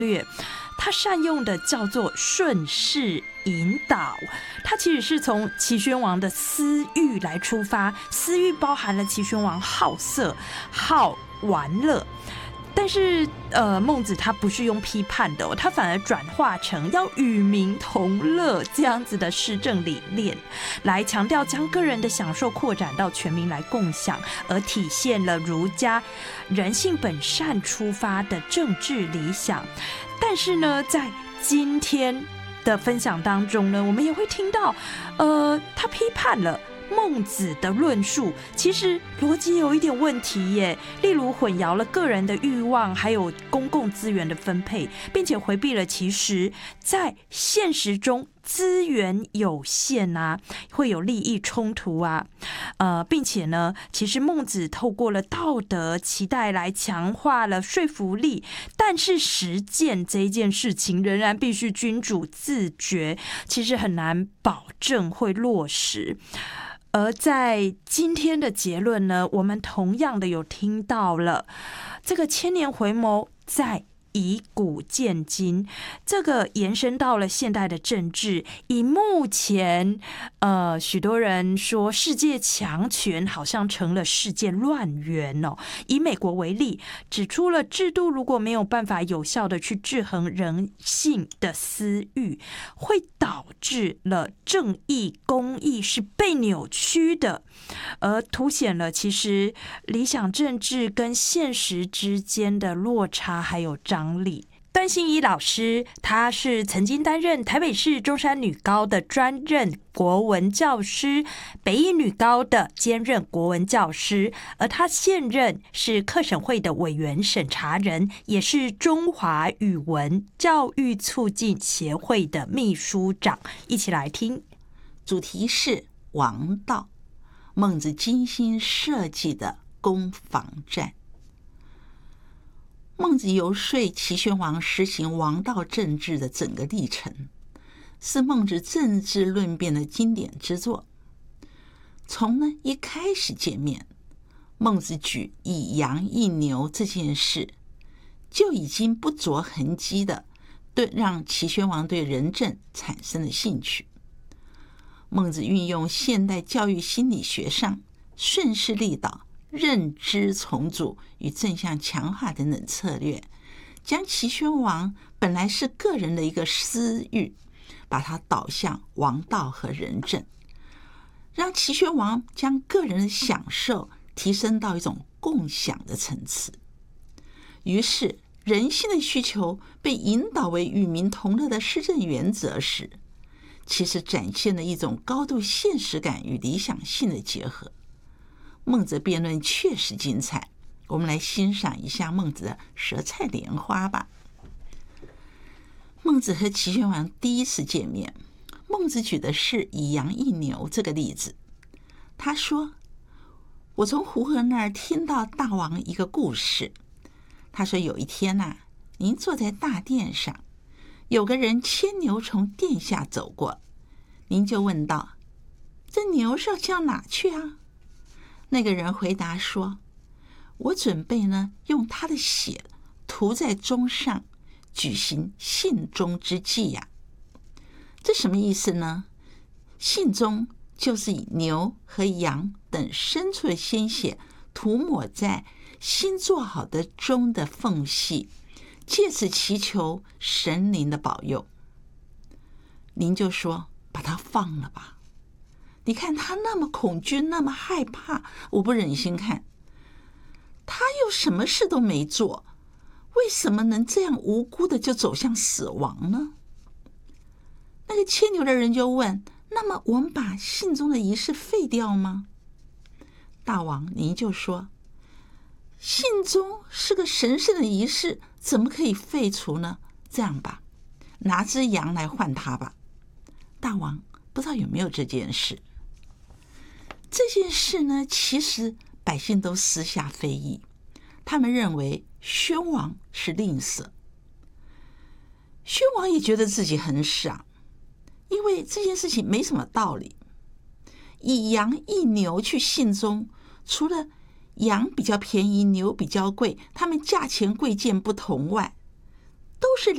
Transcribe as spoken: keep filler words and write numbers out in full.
略，他善用的叫做顺势引导。他其实是从齐宣王的私欲来出发，私欲包含了齐宣王好色、好玩乐。但是，呃，孟子他不是用批判的、哦，他反而转化成要与民同乐这样子的施政理念，来强调将个人的享受扩展到全民来共享，而体现了儒家人性本善出发的政治理想。但是呢，在今天的分享当中呢，我们也会听到，呃，他批判了孟子的论述其实逻辑有一点问题耶，例如混淆了个人的欲望还有公共资源的分配，并且回避了其实在现实中资源有限啊，会有利益冲突啊，呃，并且呢，其实孟子透过了道德期待来强化了说服力，但是实践这一件事情仍然必须君主自觉，其实很难保证会落实。而在今天的结论呢，我们同样的有听到了这个千年回眸在以古鉴今，这个延伸到了现代的政治。以目前呃许多人说世界强权好像成了世界乱源哦。以美国为例，指出了制度如果没有办法有效的去制衡人性的私欲，会导致了正义公义是被扭曲的，而凸显了其实理想政治跟现实之间的落差还有张力。段信一老师，他是曾经担任台北市中山女高的专任国文教师，北一女高的兼任国文教师，而他现任是课审会的委员审查人，也是中华语文教育促进协会的秘书长。一起来听， 主题是王道，孟子精心设计的攻防战。孟子游说齐宣王实行王道政治的整个历程，是孟子政治论辩的经典之作。从呢一开始见面，孟子举以羊易牛这件事，就已经不着痕迹的对让齐宣王对仁政产生了兴趣。孟子运用现代教育心理学上顺势利导、认知重组与正向强化等等策略，将齐宣王本来是个人的一个私欲，把它导向王道和仁政，让齐宣王将个人的享受提升到一种共享的层次。于是人性的需求被引导为与民同乐的施政原则时，其实展现了一种高度现实感与理想性的结合。孟子辩论确实精彩，我们来欣赏一下孟子的舌菜莲花吧。孟子和齐宣王第一次见面，孟子举的是以羊易牛这个例子。他说，我从胡亥那儿听到大王一个故事。他说有一天啊，您坐在大殿上，有个人牵牛从殿下走过，您就问道，这牛是要向哪去啊？那个人回答说，我准备呢用他的血涂在钟上，举行信钟之祭呀、啊。这什么意思呢？信钟就是以牛和羊等牲畜的鲜血涂抹在新做好的钟的缝隙，借此祈求神灵的保佑。您就说，把它放了吧。你看他那么恐惧，那么害怕，我不忍心看。他又什么事都没做，为什么能这样无辜的就走向死亡呢？那个牵牛的人就问，那么我们把信中的仪式废掉吗？大王您就说，信中是个神圣的仪式，怎么可以废除呢？这样吧，拿只羊来换它吧。大王不知道有没有这件事。这件事呢，其实百姓都私下非议，他们认为宣王是吝啬。宣王也觉得自己很傻，因为这件事情没什么道理。以羊易牛去信中，除了羊比较便宜，牛比较贵，他们价钱贵贱不同外，都是